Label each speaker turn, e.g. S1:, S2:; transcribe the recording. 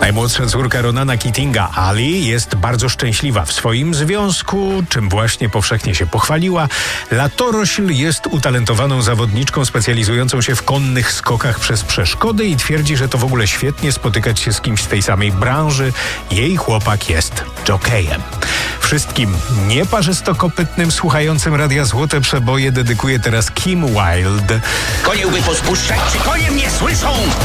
S1: Najmłodsza córka Ronana Keatinga, Ali, jest bardzo szczęśliwa w swoim związku, czym właśnie powszechnie się pochwaliła. Latorośl jest utalentowaną zawodniczką specjalizującą się w konnych skokach przez przeszkody i twierdzi, że to w ogóle świetnie spotykać się z kimś z tej samej branży. Jej chłopak jest jockeyem. Wszystkim nieparzystokopytnym słuchającym Radia Złote Przeboje dedykuje teraz Kim Wilde.
S2: Konie łby pospuszczać, czy konie mnie słyszą?